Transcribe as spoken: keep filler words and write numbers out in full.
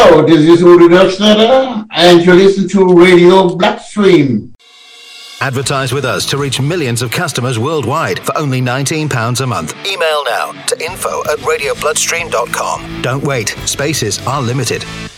Hello, this is Uri Schneider, and you listen to Radio Bloodstream. Advertise with us to reach millions of customers worldwide for only nineteen pounds a month. Email now to info at radio bloodstream dot com. Don't wait, spaces are limited.